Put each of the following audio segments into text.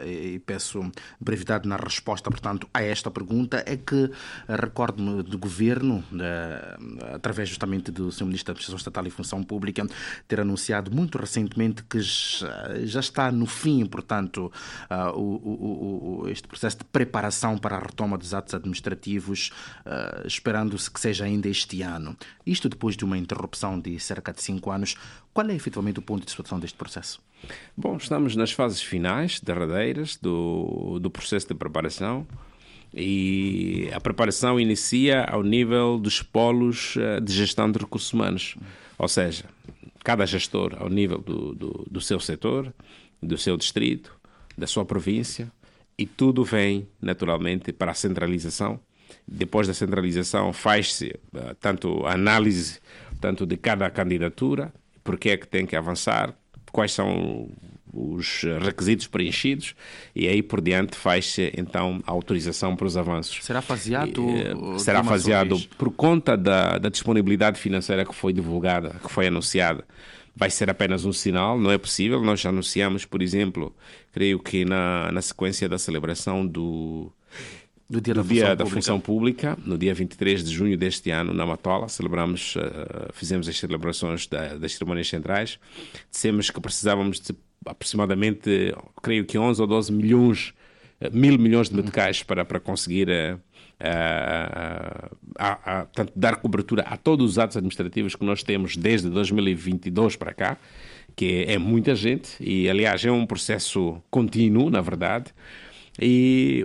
e peço brevidade na resposta, portanto, a esta pergunta, é que recordo-me do Governo, através justamente do Sr. Ministro da Administração Estatal e Função Pública, ter anunciado muito recentemente que já está no fim, portanto, este processo de preparação para a retoma dos atos administrativos, esperando-se que seja ainda este ano. Isto depois de uma interrupção de cerca de 5 anos. Qual é efetivamente o ponto de situação deste processo? Bom, estamos nas fases finais, derradeiras, do processo de preparação, e a preparação inicia ao nível dos polos de gestão de recursos humanos. Ou seja, cada gestor ao nível do seu setor, do seu distrito, da sua província, e tudo vem naturalmente para a centralização. Depois da centralização faz-se tanto a análise de cada candidatura, porque é que tem que avançar, quais são os requisitos preenchidos, e aí por diante faz-se então a autorização para os avanços. Será faseado? Será faseado por conta da disponibilidade financeira que foi divulgada, que foi anunciada. Vai ser apenas um sinal, não é possível. Nós já anunciamos, por exemplo, creio que na sequência da celebração do Dia da Função Pública, no dia 23 de junho deste ano, na Matola, fizemos as celebrações das cerimônias centrais. Dissemos que precisávamos de aproximadamente, creio que 11 ou 12 milhões, mil milhões de meticais para conseguir dar cobertura a todos os atos administrativos que nós temos desde 2022 para cá, que é muita gente, e aliás é um processo contínuo, na verdade. E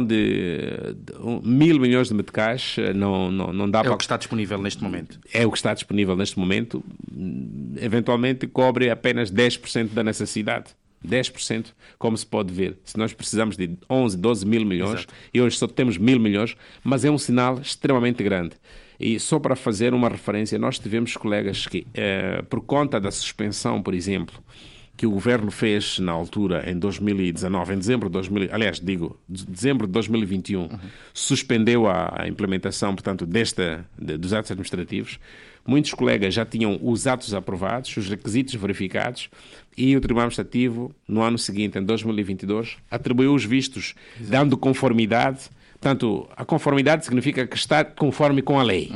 1.000 milhões de meticais não dá para... É o que está disponível neste momento. É o que está disponível neste momento. Eventualmente cobre apenas 10% da necessidade. 10%, como se pode ver. Se nós precisamos de 11, 12 mil milhões, exato, e hoje só temos 1.000 milhões, mas é um sinal extremamente grande. E só para fazer uma referência, nós tivemos colegas que, por conta da suspensão, por exemplo, que o Governo fez na altura, em 2019, em dezembro de dezembro de 2021, suspendeu a implementação, portanto, dos atos administrativos. Muitos colegas já tinham os atos aprovados, os requisitos verificados, e o Tribunal Administrativo, no ano seguinte, em 2022, atribuiu os vistos, exato, dando conformidade. Portanto, a conformidade significa que está conforme com a lei.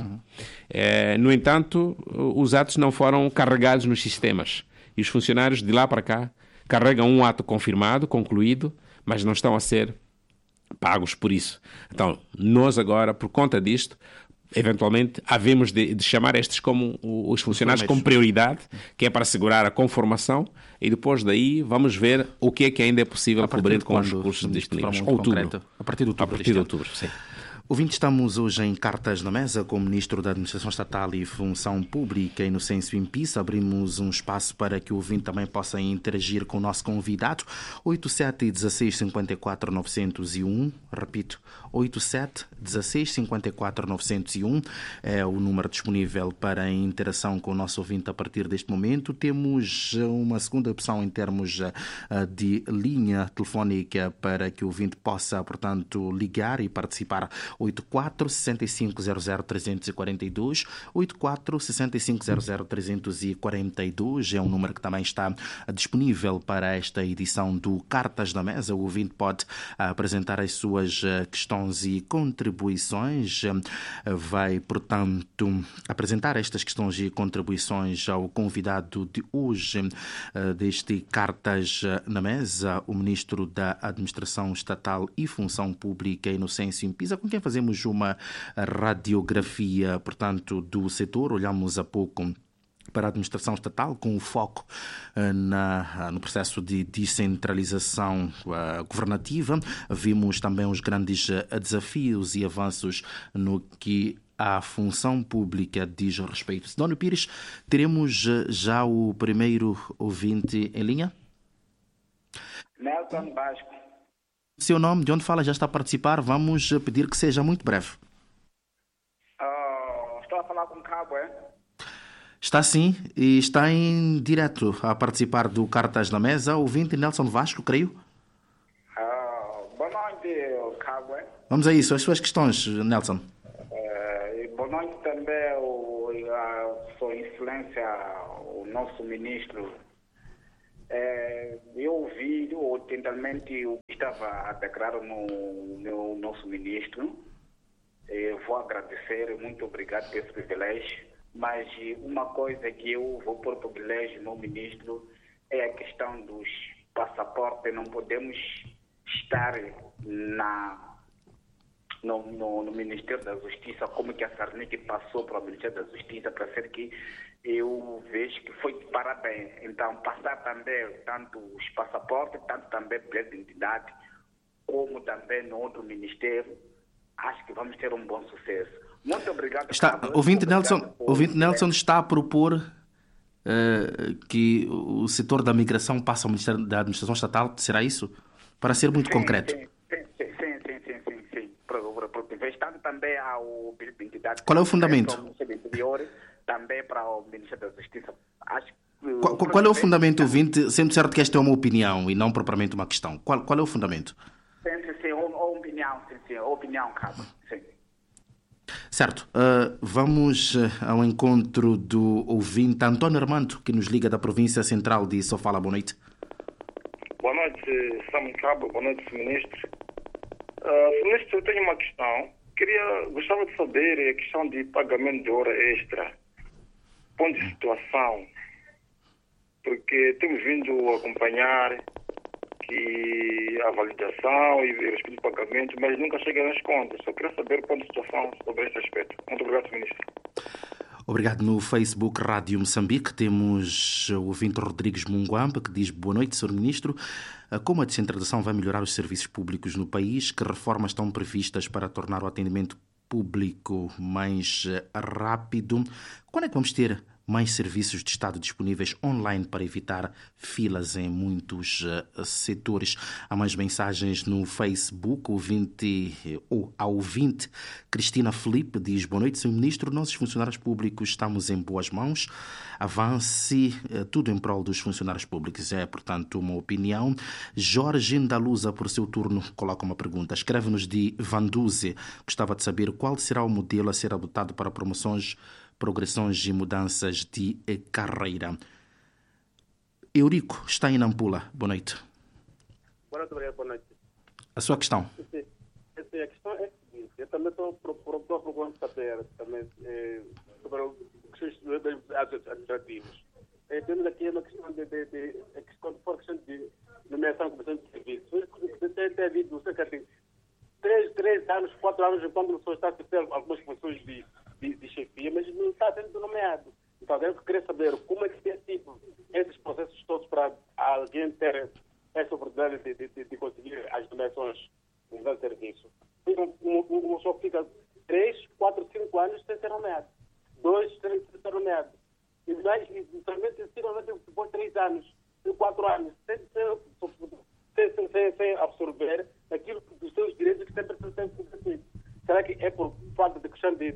No entanto, os atos não foram carregados nos sistemas. E os funcionários de lá para cá carregam um ato confirmado, concluído, mas não estão a ser pagos por isso. Então, nós agora, por conta disto, eventualmente, havemos de chamar estes como os funcionários com prioridade, que é para assegurar a conformação, e depois daí vamos ver o que é que ainda é possível cobrir com os recursos disponíveis. Outubro. A partir de outubro, sim. Ouvinte, estamos hoje em Cartas na Mesa com o Ministro da Administração Estatal e Função Pública, Inocêncio Impissa. Abrimos um espaço para que o ouvinte também possa interagir com o nosso convidado. 87 16 54 901. Repito, 87 16 54 901 é o número disponível para a interação com o nosso ouvinte a partir deste momento. Temos uma segunda opção em termos de linha telefónica para que o ouvinte possa, portanto, ligar e participar. 84 65 00 342, 84 65 00 342 é um número que também está disponível para esta edição do Cartas na Mesa. O ouvinte pode apresentar as suas questões e contribuições. Vai, portanto, apresentar estas questões e contribuições ao convidado de hoje deste Cartas na Mesa, o Ministro da Administração Estatal e Função Pública, Inocêncio Impissa, com quem fazemos uma radiografia, portanto, do setor. Olhamos há pouco para a administração estatal, com o foco no processo de descentralização governativa. Vimos também os grandes desafios e avanços no que a função pública diz respeito. Sidónio Pires, teremos já o primeiro ouvinte em linha? Nelson Vasco. Seu nome, de onde fala, já está a participar. Vamos pedir que seja muito breve. Estou a falar com o Cabo, é? Está sim, e está em direto a participar do Cartas na Mesa. Ouvinte Nelson Vasco, creio. Boa noite, Cabo, é? Vamos a isso, as suas questões, Nelson. Boa noite também, Sua Excelência, o nosso ministro. Eu ouvi atentamente o que estava a declarar no meu nosso ministro. Vou agradecer, muito obrigado por esse privilégio. Mas uma coisa que eu vou pôr privilégio no ministro é a questão dos passaportes. Não podemos estar no Ministério da Justiça, como que a Sarney passou para o Ministério da Justiça, para ser que eu vejo que foi de parabéns. Então, passar também tanto os passaportes, tanto também bilhete de identidade, como também no outro ministério, acho que vamos ter um bom sucesso. Muito obrigado. Ouvinte Nelson está a propor que o setor da migração passe ao Ministério da Administração Estatal, será isso? Para ser muito concreto. Sim. Tanto também ao bilhete de identidade. Qual é o fundamento? Também para o Ministério da Justiça. Qual é o fundamento, ouvinte, sendo certo que esta é uma opinião e não propriamente uma questão? Qual é o fundamento? Sim, opinião, Cabo. Sim. Certo. Vamos ao encontro do ouvinte António Armando, que nos liga da província central de Sofala. Boa noite. Boa noite, Samuel Cabo. Boa noite, Sr. Ministro. Ministro, eu tenho uma questão. Gostava de saber a questão de pagamento de hora extra. Ponto de situação. Porque temos vindo a acompanhar que a validação e o respeito de pagamento, mas nunca chega nas contas. Só queria saber o ponto de situação sobre este aspecto. Muito obrigado, Sr. Ministro. Obrigado. No Facebook Rádio Moçambique temos o ouvinte Rodrigues Munguamba, que diz: boa noite, Sr. Ministro. Como a descentralização vai melhorar os serviços públicos no país? Que reformas estão previstas para tornar o atendimento público mais rápido? Quando é que vamos ter mais serviços de Estado disponíveis online para evitar filas em muitos setores? Há mais mensagens no Facebook. A ouvinte Cristina Felipe diz: boa noite, Sr. Ministro. Nós, os funcionários públicos, estamos em boas mãos. Avance tudo em prol dos funcionários públicos. É, portanto, uma opinião. Jorge Indaluza, por seu turno, coloca uma pergunta. Escreve-nos de Vanduze. Gostava de saber qual será o modelo a ser adotado para promoções, progressões e mudanças de carreira. Eurico está em Nampula. Boa noite. Boa noite. A sua questão? A questão é a seguinte: eu também estou procurando saber também sobre os administrativos. Temos aqui uma questão de nomeação de comissão de serviços. Tem havido cerca de 3 anos, 4 anos, quando a pessoa está a ter algumas funções de chefia, mas não está sendo nomeado. Então, eu queria saber como é que tem sido esses processos todos para alguém ter essa oportunidade de conseguir as nomeações de serviço. Uma pessoa fica 3, 4, 5 anos sem ser nomeado. 2, 3 sem ser nomeado. E também depois de 3 anos, 4 anos, sem absorver aquilo dos seus direitos que sempre têm sido. Será que é por falta de questão de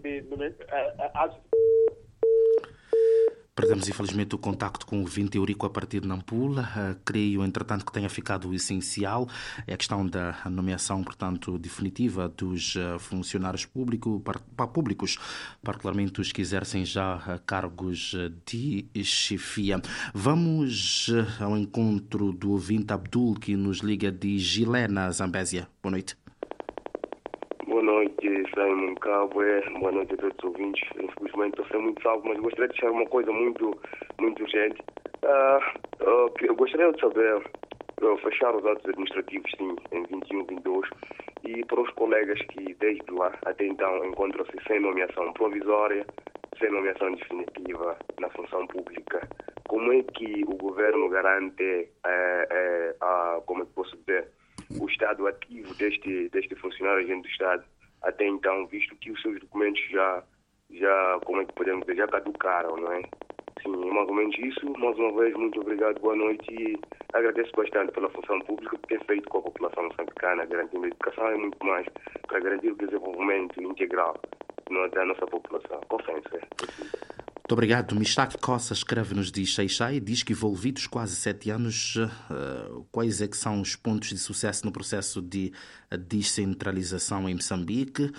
Perdemos, infelizmente, o contacto com o ouvinte Eurico a partir de Nampula. Creio, entretanto, que tenha ficado o essencial. É a questão da nomeação, portanto, definitiva dos funcionários públicos, particularmente os que exercem já cargos de chefia. Vamos ao encontro do ouvinte Abdul, que nos liga de Gilé, na Zambésia. Boa noite. Boa noite, Simon Cabo. Boa noite a todos os ouvintes. Infelizmente estou sendo muito salvo, mas gostaria de deixar uma coisa muito urgente. Eu gostaria de saber fechar os atos administrativos, sim, em 21, 22, e para os colegas que desde lá até então encontram-se sem nomeação provisória, sem nomeação definitiva na função pública. Como é que o governo garante, como é que posso dizer, o estado ativo deste funcionário agente do Estado até então, visto que os seus documentos já como é que podemos dizer, já caducaram, não é? Sim, mais ou menos isso. Mais uma vez, muito obrigado, boa noite, e agradeço bastante pela função pública que tem feito com a população moçambicana, garantindo a educação e muito mais para garantir o desenvolvimento integral da nossa população. Confiança. Muito obrigado. Mishak Costa escreve-nos de Xai-Xai e diz que, envolvidos quase 7 anos, quais é que são os pontos de sucesso no processo de descentralização em Moçambique?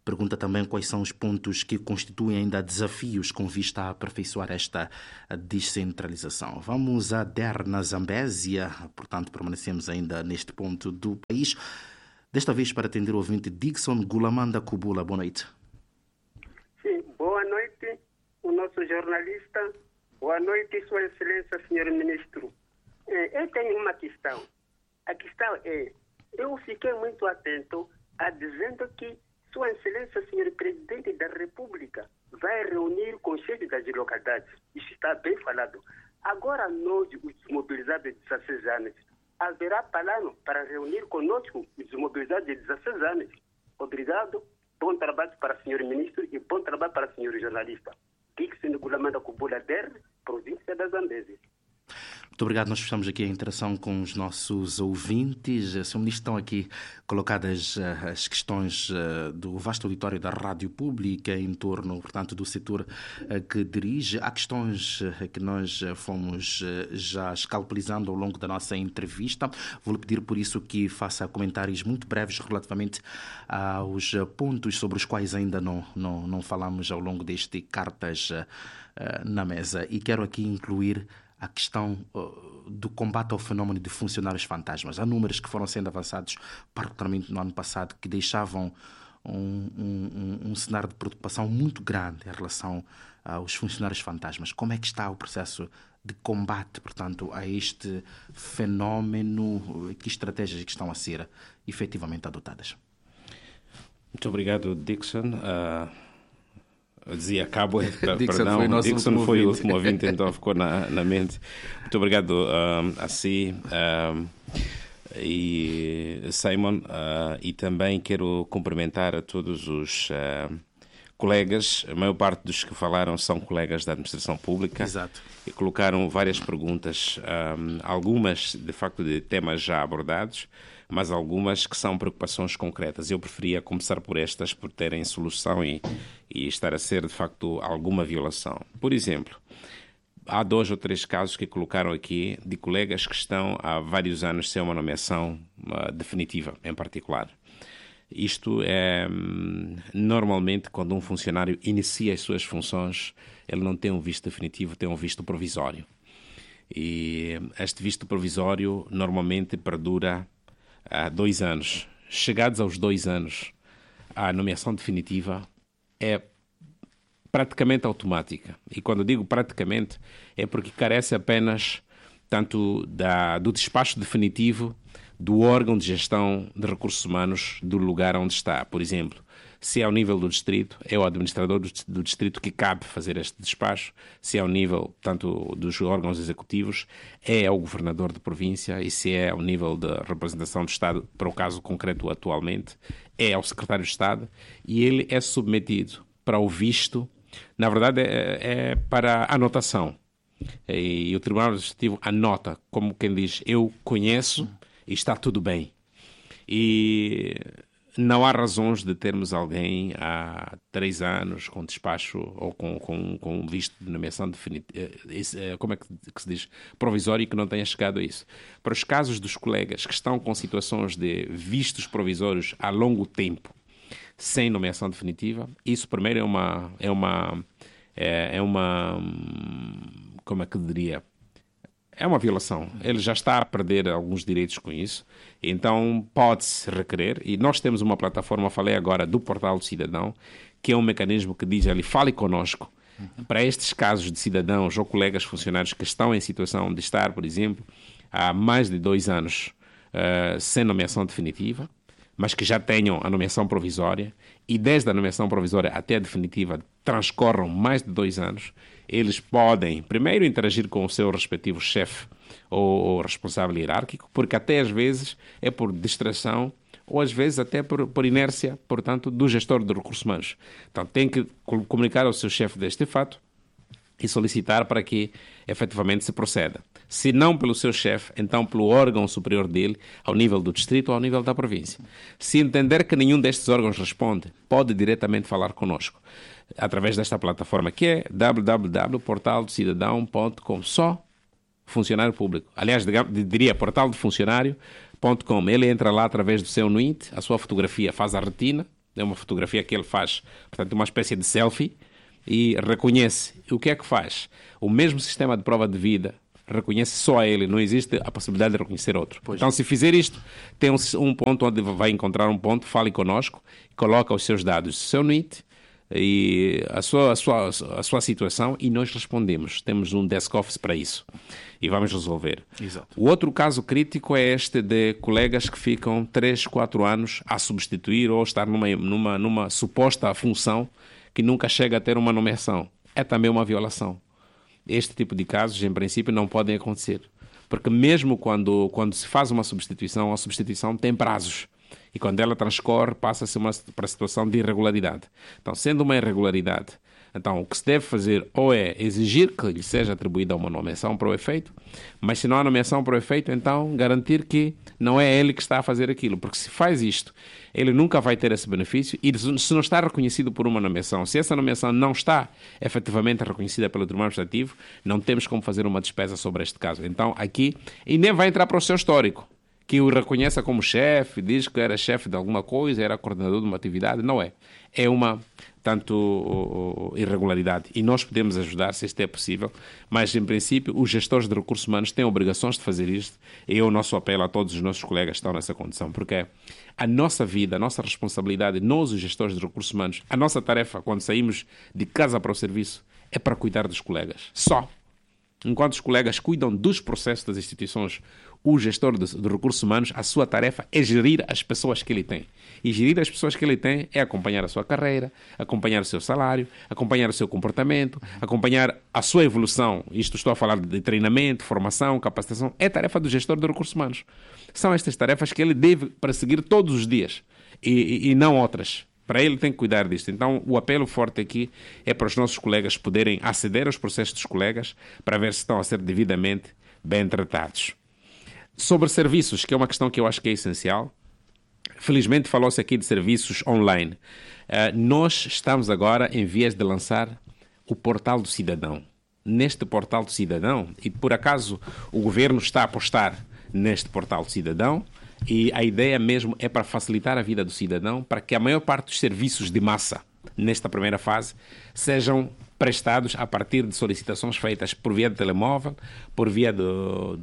pergunta também quais são os pontos que constituem ainda desafios com vista a aperfeiçoar esta descentralização. Vamos a Der, na Zambésia, portanto permanecemos ainda neste ponto do país. Desta vez para atender o ouvinte Dixon Gulamanda Kubula. Boa noite. Sim, boa noite, o nosso jornalista. Boa noite, Sua Excelência, Senhor Ministro. Eu tenho uma questão. A questão é, eu fiquei muito atento a dizendo que Sua Excelência, Senhor Presidente da República, vai reunir com chefes das localidades. Isso está bem falado. Agora nós, os desmobilizados de 16 anos, haverá plano para reunir conosco os desmobilizados de 16 anos. Obrigado, bom trabalho para o Senhor Ministro e bom trabalho para o Senhor Jornalista. Dixon Gulamanda Kubula Der, província da Zambésia. Muito obrigado. Nós fechamos aqui a interação com os nossos ouvintes. Sr. Ministro, estão aqui colocadas as questões do vasto auditório da Rádio Pública em torno, portanto, do setor que dirige. Há questões que nós fomos já escalpelizando ao longo da nossa entrevista. Vou-lhe pedir, por isso, que faça comentários muito breves relativamente aos pontos sobre os quais ainda não falamos ao longo deste Cartas na Mesa. E quero aqui incluir a questão do combate ao fenómeno de funcionários fantasmas. Há números que foram sendo avançados, particularmente no ano passado, que deixavam um cenário de preocupação muito grande em relação aos funcionários fantasmas. Como é que está o processo de combate, portanto, a este fenómeno? Que estratégias que estão a ser efetivamente adotadas? Muito obrigado, Dixon. Eu dizia Cabo, perdão, Dixon foi o último ouvinte, então ficou na mente. Muito obrigado a si e Simon, e também quero cumprimentar a todos os colegas. A maior parte dos que falaram são colegas da administração pública. Exato. E colocaram várias perguntas, algumas de facto de temas já abordados, mas algumas que são preocupações concretas. Eu preferia começar por estas, por terem solução e estar a ser, de facto, alguma violação. Por exemplo, há 2 ou 3 casos que colocaram aqui de colegas que estão há vários anos sem uma nomeação definitiva, em particular. Isto é, normalmente, quando um funcionário inicia as suas funções, ele não tem um visto definitivo, tem um visto provisório. E este visto provisório normalmente perdura há 2 anos. Chegados aos 2 anos, a nomeação definitiva é praticamente automática. E quando digo praticamente, é porque carece apenas tanto do despacho definitivo do órgão de gestão de recursos humanos do lugar onde está. Por exemplo, se é ao nível do distrito, é o administrador do distrito que cabe fazer este despacho. Se é ao nível, tanto dos órgãos executivos, é ao governador de província. E se é ao nível da representação do Estado, para o caso concreto atualmente, é ao secretário de Estado. E ele é submetido para o visto, na verdade é para anotação. E o Tribunal Administrativo anota, como quem diz, eu conheço e está tudo bem. E não há razões de termos alguém há 3 anos com despacho ou com visto de nomeação definitiva, como é que se diz, provisório, e que não tenha chegado a isso. Para os casos dos colegas que estão com situações de vistos provisórios a longo tempo, sem nomeação definitiva, isso primeiro é uma como é que diria? É uma violação. Ele já está a perder alguns direitos com isso. Então, pode-se requerer. E nós temos uma plataforma, falei agora, do Portal do Cidadão, que é um mecanismo que diz ali, fale conosco. Para estes casos de cidadãos ou colegas funcionários que estão em situação de estar, por exemplo, há mais de 2 anos sem nomeação definitiva, mas que já tenham a nomeação provisória, e desde a nomeação provisória até a definitiva transcorram mais de 2 anos, eles podem, primeiro, interagir com o seu respectivo chefe ou responsável hierárquico, porque até às vezes é por distração ou às vezes até por inércia, portanto, do gestor de recursos humanos. Então, tem que comunicar ao seu chefe deste fato e solicitar para que efetivamente se proceda. Se não pelo seu chefe, então pelo órgão superior dele, ao nível do distrito ou ao nível da província. Se entender que nenhum destes órgãos responde, pode diretamente falar conosco através desta plataforma, que é www.portaldocidadão.com. Só funcionário público. Aliás, diria portaldofuncionário.com. Ele entra lá através do seu NUIT, a sua fotografia faz a retina, É uma fotografia que ele faz, portanto, uma espécie de selfie, e reconhece. E o que é que faz? O mesmo sistema de prova de vida reconhece só a ele, não existe a possibilidade de reconhecer outro. Pois. Então, se fizer isto, tem um ponto onde vai encontrar um ponto, fale conosco, coloca os seus dados, o seu NIT e a sua situação, e nós respondemos. Temos um desk office para isso e vamos resolver. Exato. O outro caso crítico é este de colegas que ficam 3, 4 anos a substituir ou estar numa suposta função que nunca chega a ter uma nomeação. É também uma violação. Este tipo de casos, em princípio, não podem acontecer. Porque mesmo quando se faz uma substituição, a substituição tem prazos. E quando ela transcorre, passa-se para a situação de irregularidade. Então, sendo uma irregularidade, então o que se deve fazer ou é exigir que lhe seja atribuída uma nomeação para o efeito, mas se não há nomeação para o efeito, então garantir que não é ele que está a fazer aquilo. Porque se faz isto, ele nunca vai ter esse benefício, e se não está reconhecido por uma nomeação, se essa nomeação não está efetivamente reconhecida pelo Tribunal Administrativo, não temos como fazer uma despesa sobre este caso. Então, aqui, e nem vai entrar para o seu histórico, que o reconheça como chefe, diz que era chefe de alguma coisa, era coordenador de uma atividade. Não é. É uma, tanto, irregularidade. E nós podemos ajudar, se isto é possível, mas, em princípio, os gestores de recursos humanos têm obrigações de fazer isto, e é o nosso apelo a todos os nossos colegas que estão nessa condição, porque a nossa vida, a nossa responsabilidade, nós, os gestores de recursos humanos, a nossa tarefa, quando saímos de casa para o serviço, é para cuidar dos colegas. Só. Enquanto os colegas cuidam dos processos das instituições, o gestor de recursos humanos, a sua tarefa é gerir as pessoas que ele tem. E gerir as pessoas que ele tem é acompanhar a sua carreira, acompanhar o seu salário, acompanhar o seu comportamento, acompanhar a sua evolução. Isto estou a falar de treinamento, formação, capacitação. É tarefa do gestor de recursos humanos. São estas tarefas que ele deve perseguir todos os dias e não outras. Para ele tem que cuidar disto. Então, o apelo forte aqui é para os nossos colegas poderem aceder aos processos dos colegas para ver se estão a ser devidamente bem tratados. Sobre serviços, que é uma questão que eu acho que é essencial. Felizmente falou-se aqui de serviços online. Nós estamos agora em vias de lançar o Portal do Cidadão. Neste Portal do Cidadão, e por acaso o Governo está a apostar neste Portal do Cidadão, e a ideia mesmo é para facilitar a vida do cidadão, para que a maior parte dos serviços de massa, nesta primeira fase, sejam prestados a partir de solicitações feitas por via de telemóvel, por via do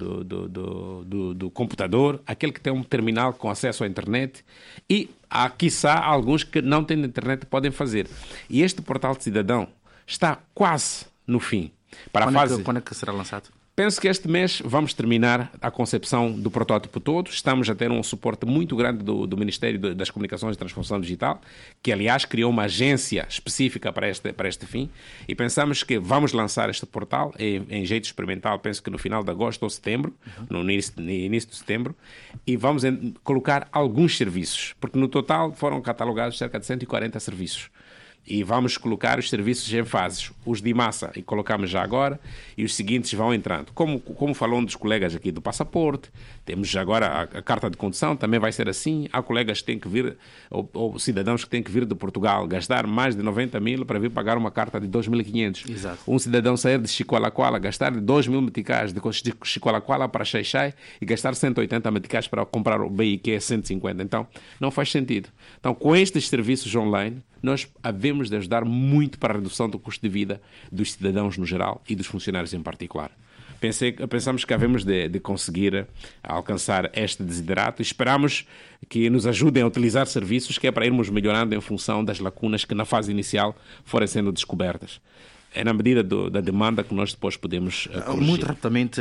computador, aquele que tem um terminal com acesso à internet, e há, quiçá, alguns que não têm internet podem fazer. E este Portal de Cidadão está quase no fim. Quando é que será lançado? Penso que este mês vamos terminar a concepção do protótipo todo. Estamos a ter um suporte muito grande do Ministério das Comunicações e Transformação Digital, que, aliás, criou uma agência específica para este fim. E pensamos que vamos lançar este portal em jeito experimental, penso que no final de agosto ou setembro, no início de setembro, e vamos colocar alguns serviços, porque no total foram catalogados cerca de 140 serviços. E vamos colocar os serviços em fases, os de massa, e colocamos já agora, e os seguintes vão entrando. Como falou um dos colegas aqui do passaporte, temos já agora a carta de condução, também vai ser assim. Há colegas que têm que vir, ou cidadãos que têm que vir de Portugal, gastar mais de 90 mil para vir pagar uma carta de 2.500. Exato. Um cidadão sair de Chicoalacoala, gastar 2.000 meticais de Chicoalacoala para Xai-Xai e gastar 180 meticais para comprar o BI, que é 150. Então, não faz sentido. Então, com estes serviços online, nós havemos de ajudar muito para a redução do custo de vida dos cidadãos no geral e dos funcionários em particular. Pensamos que havemos de conseguir alcançar este desiderato e esperamos que nos ajudem a utilizar serviços que é para irmos melhorando em função das lacunas que na fase inicial forem sendo descobertas. É na medida da demanda que nós depois podemos corrigir. Muito rapidamente,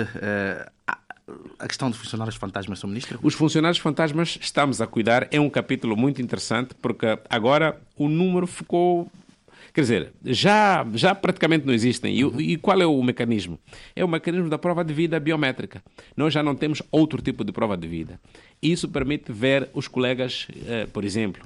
a questão dos funcionários fantasmas, Sr. Ministro? Os funcionários fantasmas estamos a cuidar. É um capítulo muito interessante porque agora o número ficou... Quer dizer, já praticamente não existem. E qual é o mecanismo? É o mecanismo da prova de vida biométrica. Nós já não temos outro tipo de prova de vida. Isso permite ver os colegas, por exemplo,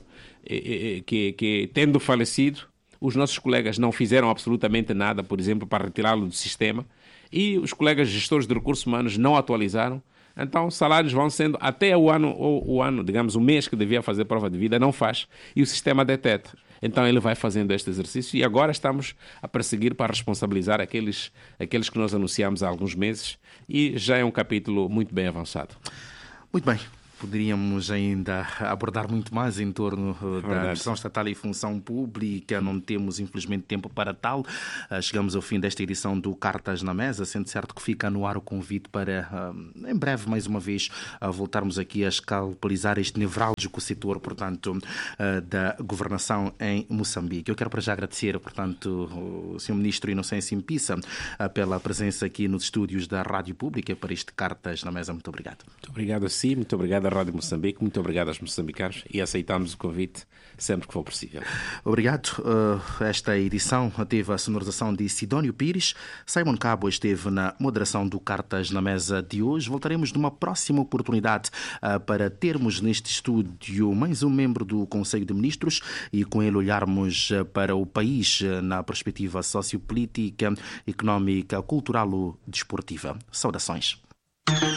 que tendo falecido, os nossos colegas não fizeram absolutamente nada, por exemplo, para retirá-lo do sistema, e os colegas gestores de recursos humanos não atualizaram. Então, salários vão sendo até o ano, digamos, o mês que devia fazer prova de vida, não faz, e o sistema detecta. Então, ele vai fazendo este exercício e agora estamos a perseguir para responsabilizar aqueles que nós anunciamos há alguns meses e já é um capítulo muito bem avançado. Muito bem. poderíamos ainda abordar muito mais em torno da administração estatal e função pública. Não temos, infelizmente, tempo para tal. Chegamos ao fim desta edição do Cartas na Mesa, sendo certo que fica no ar o convite para, em breve, mais uma vez, voltarmos aqui a escalpelizar este nevrálgico setor, portanto, da governação em Moçambique. Eu quero para já agradecer, portanto, o Sr. Ministro Inocêncio Impissa pela presença aqui nos estúdios da Rádio Pública para este Cartas na Mesa. Muito obrigado. Muito obrigado a si, muito obrigado à Rádio Moçambique, muito obrigado aos moçambicanos e aceitamos o convite sempre que for possível. Obrigado. Esta edição teve a sonorização de Sidónio Pires. Simon Cabo esteve na moderação do Cartas na Mesa de hoje. Voltaremos numa próxima oportunidade para termos neste estúdio mais um membro do Conselho de Ministros e com ele olharmos para o país na perspectiva sociopolítica, económica, cultural ou desportiva. Saudações.